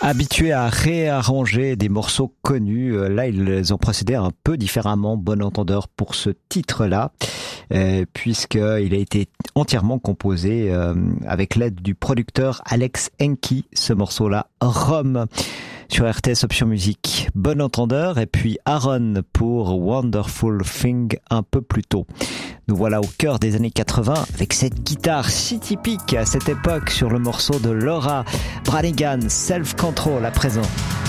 Habitués à réarranger des morceaux connus, là ils ont procédé un peu différemment, bon entendeur, pour ce titre-là, puisqu'il a été entièrement composé avec l'aide du producteur Alex Henke, ce morceau-là, Rome, sur RTS Option Musique. Bon entendeur, et puis Aaron pour Wonderful Thing un peu plus tôt. Nous voilà au cœur des années 80 avec cette guitare si typique à cette époque sur le morceau de Laura Branigan, Self Control à présent.